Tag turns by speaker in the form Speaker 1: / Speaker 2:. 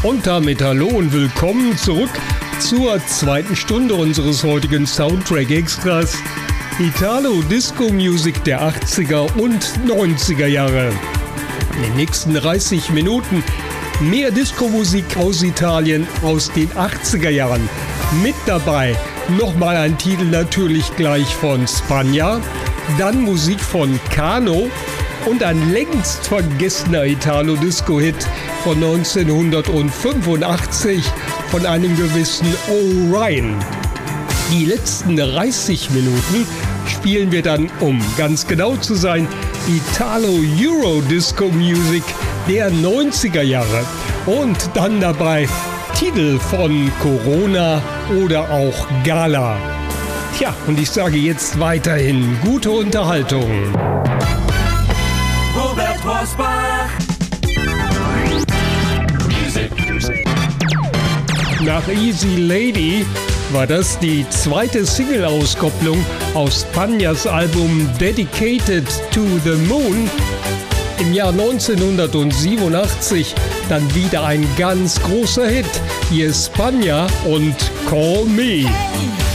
Speaker 1: Und damit hallo und willkommen zurück zur zweiten Stunde unseres heutigen Soundtrack-Extras Italo-Disco-Music der 80er und 90er Jahre. In den nächsten 30 Minuten mehr Disco-Musik aus Italien aus den 80er Jahren. Mit dabei nochmal ein Titel natürlich gleich von Spagna, dann Musik von Cano und ein längst vergessener Italo-Disco-Hit von 1985 von einem gewissen O'Ryan. Die letzten 30 Minuten spielen wir dann, um ganz genau zu sein, Italo-Euro-Disco-Music der 90er Jahre. Und dann dabei Titel von Corona oder auch Gala. Tja, und ich sage jetzt weiterhin gute Unterhaltung.
Speaker 2: Robert Rosbach.
Speaker 1: Nach Easy Lady war das die zweite Single-Auskopplung aus Spagnas Album Dedicated to the Moon. Im Jahr 1987 dann wieder ein ganz großer Hit. Hier ist Spagna und Call Me.
Speaker 2: Hey.